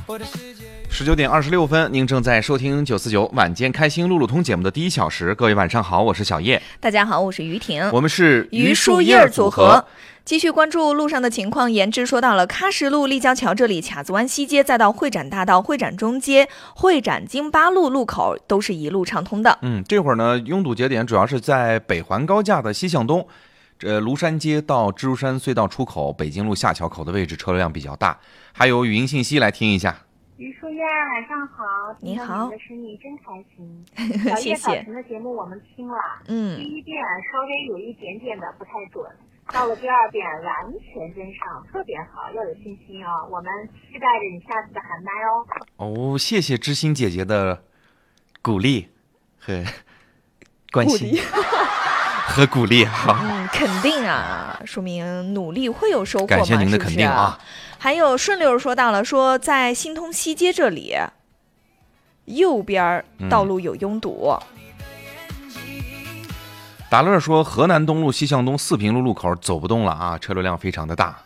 19点26分，您正在收听949晚间开心路路通节目的第一小时。各位晚上好，我是小叶。 大家好，我是于婷。 我们是榆树叶组合。继续关注路上的情况，言之说到了喀什路立交桥这里，卡子湾西街，再到会展大道、会展中街、会展京八路路口都是一路畅通的。 这会儿呢，拥堵节点主要是在北环高架的西向东。庐山街到蜘蛛山隧道出口、北京路下桥口的位置车流量比较大。还有语音信息来听一下。 于树叶，晚上好！ 你好， 你的声音真开心。小叶早晨的节目我们听了，第一遍稍微有一点点的不太准，到了第二遍完全跟上，特别好，要有信心哦。我们期待着你下次的喊麦哦。 哦，谢谢知心姐姐的鼓励和关心。和鼓励哈， 肯定啊，说明努力会有收获嘛， 感谢您的肯定啊。 还有顺溜说到了，说在新通西街这里右边道路有拥堵。 达乐说河南东路西向东4平路路口走不动了啊，车流量非常的大。